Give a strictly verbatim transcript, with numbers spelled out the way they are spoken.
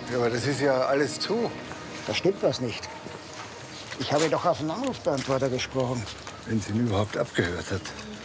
Ja, aber das ist ja alles zu. Da stimmt was nicht. Ich habe doch auf den Anrufbeantworter gesprochen. Wenn sie ihn überhaupt abgehört hat.